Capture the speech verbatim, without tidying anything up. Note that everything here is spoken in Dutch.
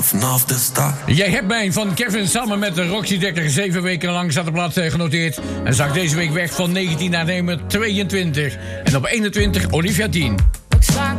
vanaf de start. Jij hebt mij van Kevin samen met de Roxy Dekker zeven weken lang staat de blad eh, genoteerd. En zag deze week weg van negentien naar nummer tweeëntwintig. En op eenentwintig Olivia tien.